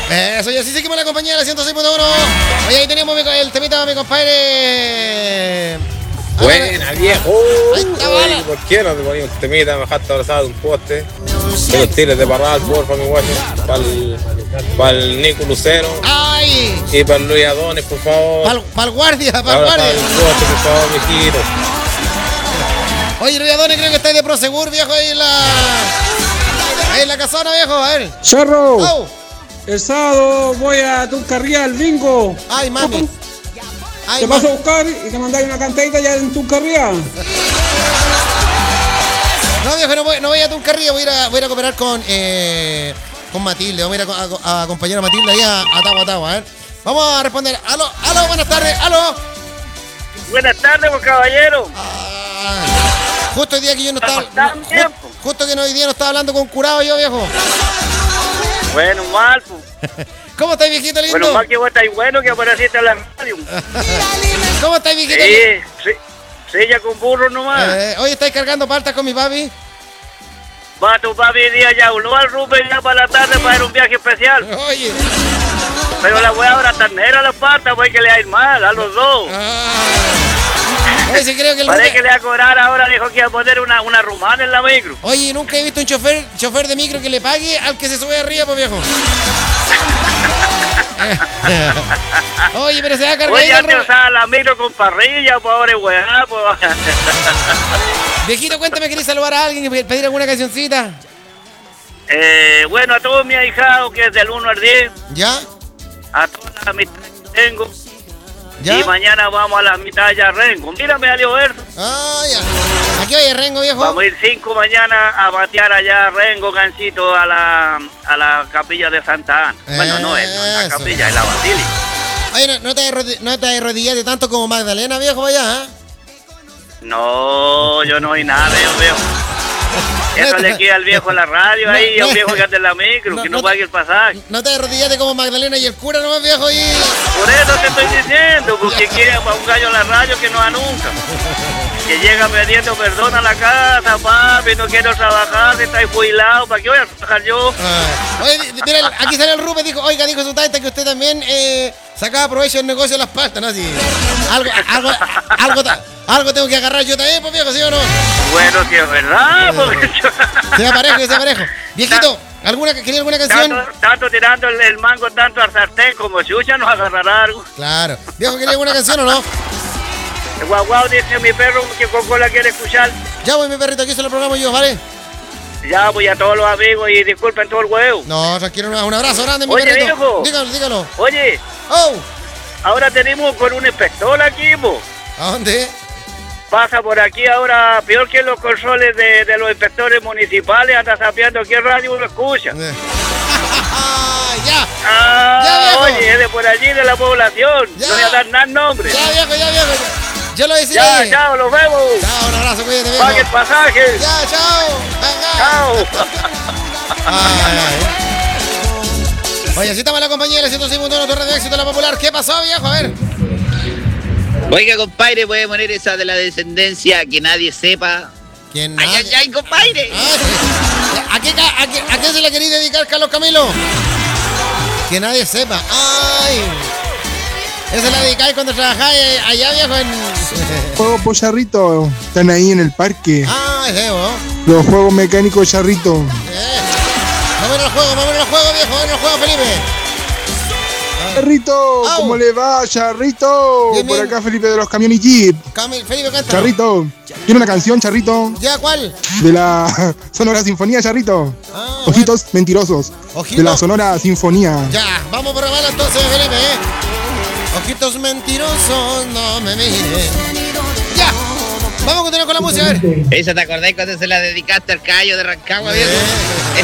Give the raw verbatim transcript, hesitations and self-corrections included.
Eso, y así seguimos la compañía de la ciento seis punto uno. Oye, ahí tenemos el temita de mi compadre. Buena, viejo. Ahí está, vale. ¿Por qué no te ponías un temita, me dejaste abrazado de un poste? Que los tires de Parral, porfa, mi guacho. Para el, para el Nico Lucero. ¡Ay! Y para el Luis Adonis, por favor. Para el guardia, para el guardia. Un poste, por favor, mijito. Oye, Luis Adonis, creo que estáis de Prosegur, viejo, ahí en la... Ahí en la casona, viejo, a ver. ¡Charro! Oh. El sábado voy a Tuncarría al bingo. ¡Ay, mami! Ay, te paso a buscar y te mandáis una cantadita ya en Tuncarría. No, viejo, no voy, no voy a Tuncarría, voy a ir a, voy a, ir a cooperar con, eh, con Matilde. Vamos a ir a, a, a acompañar a Matilde ahí a, a Tawa Tawa, a ver. Vamos a responder. Aló, aló, buenas tardes, aló. Buenas tardes, pues, caballero. Ah, justo el día que yo no estaba... ¿Cómo están? Ju, justo que hoy día no estaba hablando con curado yo, viejo. Bueno, mal, pues. ¿Cómo estáis, viejito lindo? Bueno, más que vos estáis bueno que apareciste en la radio. ¿Cómo estáis, viejito sí, lindo? Sí, sí, ya con burro nomás. Eh, hoy estáis cargando paltas con mi papi. Va tu papi hoy día ya habló al Rubén ya para la tarde para ir a un viaje especial. Oye. Pero la weá ahora ternera las patas, pues que le va a ir mal a los dos. Ah. Oye, sí, creo que el Parece Rubén... que le va a cobrar ahora, dijo que iba a poner una, una rumana en la micro. Oye, nunca he visto un chofer, chofer de micro que le pague al que se sube arriba, pues, viejo. Oye, pero se va a cargar. Oye, antes usaba la micro con parrilla, pues ahora es weá, pues. Viejito, cuéntame, ¿querés saludar a alguien y pedir alguna cancioncita? Eh, bueno, a todos mis ahijados, que es del uno al diez. ¿Ya? A todas las amistades que tengo. ¿Ya? Y mañana vamos a la mitad ya Rengo. Mírame a Leoberto. Ah, ya. ¿A qué oye Rengo, viejo? Vamos a ir cinco mañana a batear allá Rengo, Gancito, a la, a la capilla de Santa Ana. Eso. Bueno, no es la capilla, es la basílica. Oye, ¿no, no te arrodi- no te arrodillaste tanto como Magdalena, viejo, allá, ¿eh? No, yo no oí nada, yo veo. Eso le queda al viejo en la radio ahí, no, a un viejo que anda en la micro, no, que no, no, pague el pasaje. No te arrodillaste como Magdalena y el cura nomás, viejo, y... Por eso te estoy diciendo, porque quiere para un gallo en la radio que no da nunca. Que llega pidiendo perdón a la casa, papi, no quiero trabajar, está jubilado, ¿para qué voy a trabajar yo? Ah. Oye, mira, aquí sale el Rubén, dijo, oiga, dijo su taita que usted también eh, sacaba provecho del negocio de las pastas, ¿no? Así, algo, algo, algo, algo tengo que agarrar yo también, pues, viejo, ¿sí o no? Bueno, sí es verdad, porque yo... Se aparejo, se aparejo. Viejito, ¿alguna, ¿quería alguna canción? Tanto, tanto tirando el, el mango tanto al sartén como chucha nos agarrará algo. Claro. Viejo, ¿quería alguna canción o no? El guau guau dice mi perro que Coco la quiere escuchar. Ya voy, mi perrito, aquí se lo programo yo, ¿vale? Ya voy a todos los amigos y disculpen todo el huevo. No, tranquilo, un abrazo grande, mi Oye, perrito. viejo. Dígalo, dígalo. Oye, Oh, ahora tenemos con un inspector aquí, po. ¿a dónde? Pasa por aquí ahora, peor que los controles de, de los inspectores municipales, anda sapeando qué radio uno escucha. Eh. ya. Ah, Ya, viejo. oye, es de por allí de la población. Ya. No voy a dar nada nombre. Ya, viejo, ya, viejo. Yo lo decía. Ya, chao, los vemos. Chao, un abrazo, cuídate, viejo. Pague el pasaje. Ya, chao. Venga. Chao. Ay, ay. Oye, así estamos en la compañía de la ciento seis punto uno, Torre de Éxito, la Popular. ¿Qué pasó, viejo? A ver. Oiga, compadre, puede poner esa de la descendencia que nadie sepa. ¿Quién ¡Ay, ay, ay, compadre! ¿A qué, a, qué, ¿A qué se la quería dedicar, Carlos Camilo? Que nadie sepa. ¡Ay! Esa la dedicáis cuando trabajáis allá, viejo, en... Juegos por Charrito, están ahí en el parque. Ah, es eso. Los juegos mecánicos Charrito. Eh. Vamos al juego, vamos al juego, viejo, vamos al juego, Felipe. Charrito, ¿cómo le va, Charrito? Bien, Por bien. acá Felipe de los camiones Jeep. Camil, Felipe, canta. Charrito, ¿tiene una canción, Charrito? ¿Ya cuál? De la Sonora Sinfonía, Charrito. Ah, Ojitos bueno. Mentirosos. Ojito. De la Sonora Sinfonía. Ya, vamos por probarla entonces, Felipe, ¿eh? Ojitos mentirosos, no me miren. Ya, vamos a continuar con la música, a ver. ¿Esa te acordás cuando se la dedicaste al callo de Rancagua, viejo? Eh.